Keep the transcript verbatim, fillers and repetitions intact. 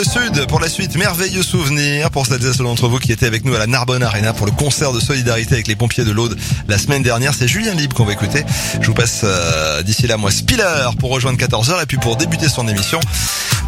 Sud pour la suite, merveilleux souvenir pour celles et ceux d'entre vous qui étaient avec nous à la Narbonne Arena pour le concert de solidarité avec les pompiers de l'Aude la semaine dernière. C'est Julien Libre qu'on va écouter. Je vous passe euh, d'ici là moi Spiller pour rejoindre quatorze heures et puis pour débuter son émission,